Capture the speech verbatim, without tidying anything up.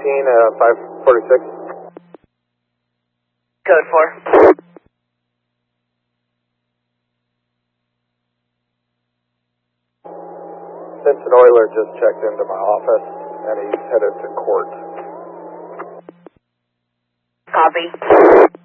fifteen, uh, five forty-six. Code four. Vincent Euler just checked into my office, and he's headed to court. Copy.